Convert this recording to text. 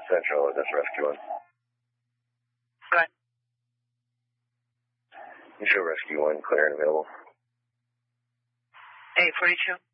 Central, is this Rescue 1? Go ahead. You show Rescue 1 clear and available. 842.